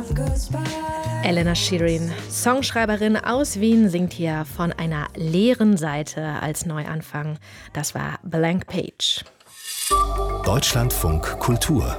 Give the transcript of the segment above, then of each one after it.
Elena Shirin, Songschreiberin aus Wien, singt hier von einer leeren Seite als Neuanfang. Das war Blank Page. Deutschlandfunk Kultur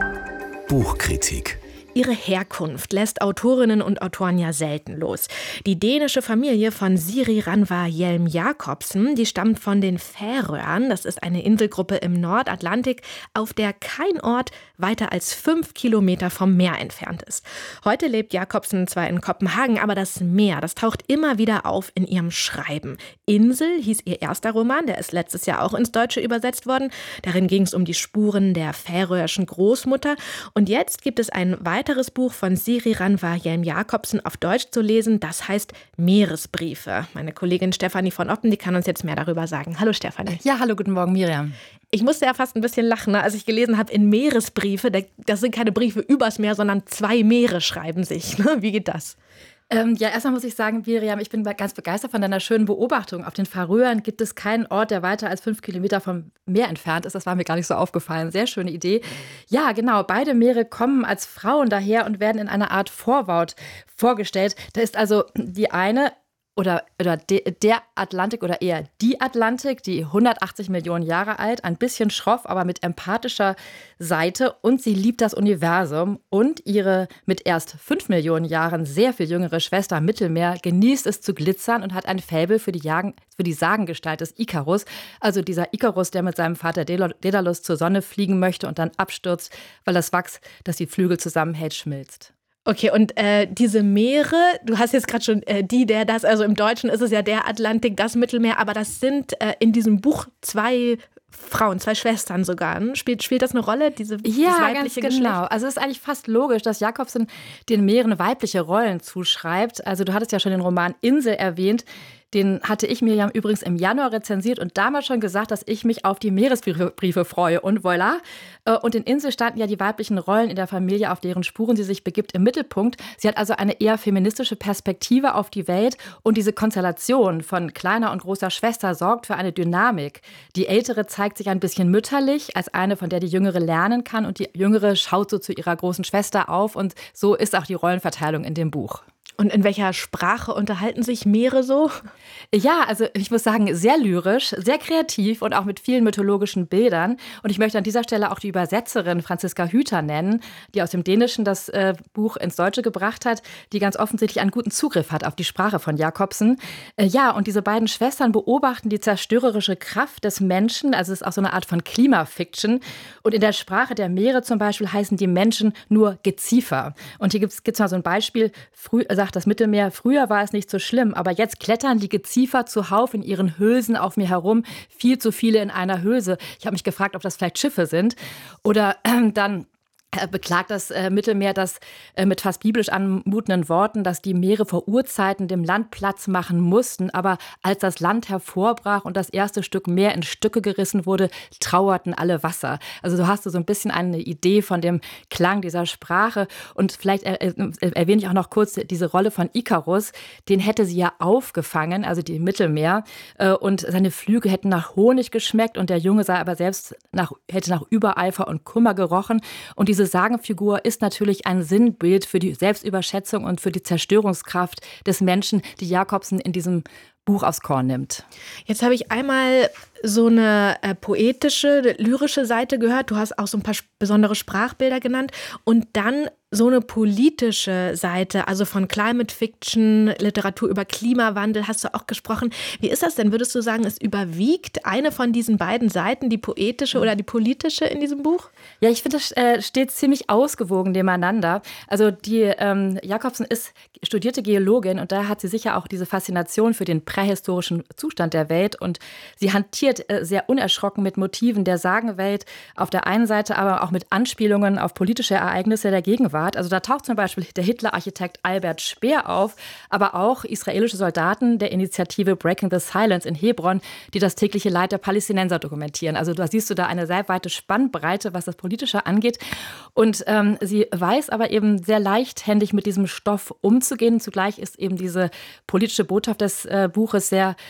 Buchkritik. Ihre Herkunft lässt Autorinnen und Autoren ja selten los. Die dänische Familie von Siri Ranva Hjelm Jacobsen, die stammt von den Færøerne. Das ist eine Inselgruppe im Nordatlantik, auf der kein Ort weiter als 5 Kilometer vom Meer entfernt ist. Heute lebt Jacobsen zwar in Kopenhagen, aber das Meer, das taucht immer wieder auf in ihrem Schreiben. Insel hieß ihr erster Roman, der ist letztes Jahr auch ins Deutsche übersetzt worden. Darin ging es um die Spuren der färöischen Großmutter. Und jetzt gibt es ein weiteres Buch von Siri Ranva Hjelm Jacobsen auf Deutsch zu lesen, das heißt Meeresbriefe. Meine Kollegin Stefanie von Oppen, die kann uns jetzt mehr darüber sagen. Hallo Stefanie. Ja, hallo, guten Morgen Miriam. Ich musste ja fast ein bisschen lachen, als ich gelesen habe, in Meeresbriefe, das sind keine Briefe übers Meer, sondern 2 Meere schreiben sich. Wie geht das? Ja, erstmal muss ich sagen, Miriam, ich bin ganz begeistert von deiner schönen Beobachtung. Auf den Färöern gibt es keinen Ort, der weiter als 5 Kilometer vom Meer entfernt ist. Das war mir gar nicht so aufgefallen. Sehr schöne Idee. Ja, genau. Beide Meere kommen als Frauen daher und werden in einer Art Vorwort vorgestellt. Da ist also die eine oder der Atlantik oder eher die Atlantik, die 180 Millionen Jahre alt, ein bisschen schroff, aber mit empathischer Seite, und sie liebt das Universum, und ihre mit erst 5 Millionen Jahren sehr viel jüngere Schwester im Mittelmeer genießt es zu glitzern und hat ein Faible für die Sagengestalt des Ikarus, also dieser Ikarus, der mit seinem Vater Daedalus zur Sonne fliegen möchte und dann abstürzt, weil das Wachs, das die Flügel zusammenhält, schmilzt. Okay, und diese Meere, du hast jetzt gerade schon das, also im Deutschen ist es ja der Atlantik, das Mittelmeer, aber das sind in diesem Buch 2 Frauen, 2 Schwestern sogar. Spielt das eine Rolle, dieses weibliche Geschlecht? Genau. Also es ist eigentlich fast logisch, dass Jacobsen den Meeren weibliche Rollen zuschreibt. Also du hattest ja schon den Roman Insel erwähnt. Den hatte ich Miriam übrigens im Januar rezensiert und damals schon gesagt, dass ich mich auf die Meeresbriefe freue. Und voilà. Und in Insel standen ja die weiblichen Rollen in der Familie, auf deren Spuren sie sich begibt, im Mittelpunkt. Sie hat also eine eher feministische Perspektive auf die Welt. Und diese Konstellation von kleiner und großer Schwester sorgt für eine Dynamik. Die Ältere zeigt sich ein bisschen mütterlich, als eine, von der die Jüngere lernen kann. Und die Jüngere schaut so zu ihrer großen Schwester auf. Und so ist auch die Rollenverteilung in dem Buch. Und in welcher Sprache unterhalten sich Meere so? Ja, also ich muss sagen, sehr lyrisch, sehr kreativ und auch mit vielen mythologischen Bildern. Und ich möchte an dieser Stelle auch die Übersetzerin Franziska Hüter nennen, die aus dem Dänischen das Buch ins Deutsche gebracht hat, die ganz offensichtlich einen guten Zugriff hat auf die Sprache von Jacobsen. Ja, und diese beiden Schwestern beobachten die zerstörerische Kraft des Menschen. Also es ist auch so eine Art von Klimafiction. Und in der Sprache der Meere zum Beispiel heißen die Menschen nur Geziefer. Und hier gibt's mal so ein Beispiel, sagt das Mittelmeer, früher war es nicht so schlimm, aber jetzt klettern die Geziefer zuhauf in ihren Hülsen auf mir herum, viel zu viele in einer Hülse. Ich habe mich gefragt, ob das vielleicht Schiffe sind. Oder dann beklagt das Mittelmeer das mit fast biblisch anmutenden Worten, dass die Meere vor Urzeiten dem Land Platz machen mussten. Aber als das Land hervorbrach und das erste Stück Meer in Stücke gerissen wurde, trauerten alle Wasser. Also so hast du so ein bisschen eine Idee von dem Klang dieser Sprache. Und vielleicht erwähne ich auch noch kurz diese Rolle von Ikarus. Den hätte sie ja aufgefangen, also die Mittelmeer. Und seine Flügel hätten nach Honig geschmeckt und der Junge sei aber selbst hätte nach Übereifer und Kummer gerochen. Und diese Sagenfigur ist natürlich ein Sinnbild für die Selbstüberschätzung und für die Zerstörungskraft des Menschen, die Jacobsen in diesem Buch aufs Korn nimmt. Jetzt habe ich einmal so eine poetische, lyrische Seite gehört. Du hast auch so ein paar besondere Sprachbilder genannt. Und dann so eine politische Seite, also von Climate Fiction, Literatur über Klimawandel hast du auch gesprochen. Wie ist das denn? Würdest du sagen, es überwiegt eine von diesen beiden Seiten, die poetische oder die politische in diesem Buch? Ja, ich finde, das steht ziemlich ausgewogen nebeneinander. Also die Jacobsen ist studierte Geologin und da hat sie sicher auch diese Faszination für den prähistorischen Zustand der Welt und sie hantiert sehr unerschrocken mit Motiven der Sagenwelt auf der einen Seite, aber auch mit Anspielungen auf politische Ereignisse der Gegenwart. Also da taucht zum Beispiel der Hitler-Architekt Albert Speer auf, aber auch israelische Soldaten der Initiative Breaking the Silence in Hebron, die das tägliche Leid der Palästinenser dokumentieren. Also da siehst du da eine sehr weite Spannbreite, was das Politische angeht. Und sie weiß aber eben sehr leichthändig mit diesem Stoff umzugehen. Zugleich ist eben diese politische Botschaft des Buches sehr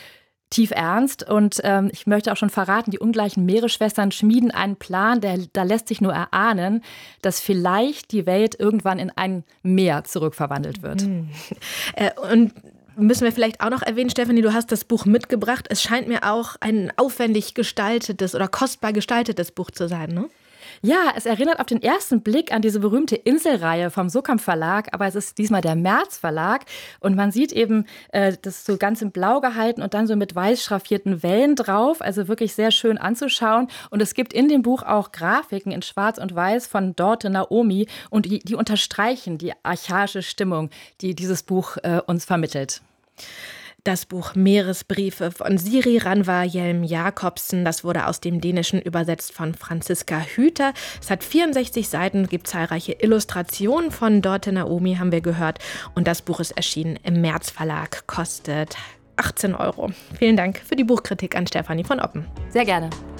tief ernst. Und ich möchte auch schon verraten, die ungleichen Meeresschwestern schmieden einen Plan, da lässt sich nur erahnen, dass vielleicht die Welt irgendwann in ein Meer zurückverwandelt wird. Und müssen wir vielleicht auch noch erwähnen, Stefanie, du hast das Buch mitgebracht. Es scheint mir auch ein aufwendig gestaltetes oder kostbar gestaltetes Buch zu sein, ne? Ja, es erinnert auf den ersten Blick an diese berühmte Inselreihe vom Suhrkamp Verlag, aber es ist diesmal der März Verlag und man sieht eben, das ist so ganz in Blau gehalten und dann so mit weiß schraffierten Wellen drauf, also wirklich sehr schön anzuschauen und es gibt in dem Buch auch Grafiken in Schwarz und Weiß von Dorte Naomi und die unterstreichen die archaische Stimmung, die dieses Buch uns vermittelt. Das Buch Meeresbriefe von Siri Ranva Hjelm-Jacobsen, das wurde aus dem Dänischen übersetzt von Franziska Hüter. Es hat 64 Seiten, gibt zahlreiche Illustrationen von Dorte Naomi, haben wir gehört. Und das Buch ist erschienen im März Verlag, kostet 18 €. Vielen Dank für die Buchkritik an Stefanie von Oppen. Sehr gerne.